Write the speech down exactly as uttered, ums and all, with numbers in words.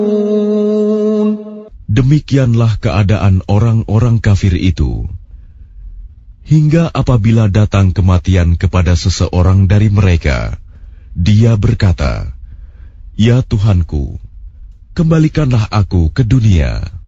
Demikianlah keadaan orang-orang kafir itu, hingga apabila datang kematian kepada seseorang dari mereka, dia berkata, "Ya Tuhanku, kembalikanlah aku ke dunia."